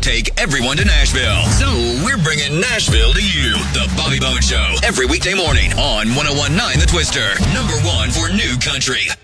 take everyone to Nashville. So we're bringing Nashville to you. The Bobby Bones Show, every weekday morning on 101.9 The Twister. #1 for New Country.